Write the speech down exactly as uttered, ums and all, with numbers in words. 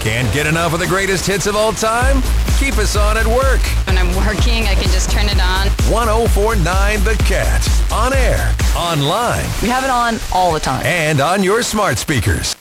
Can't get enough of the greatest hits of all time? Keep us on at work. When I'm working, I can just turn it on. one oh four point nine The Cat. On air, online, We have it on all the time. and on your smart speakers.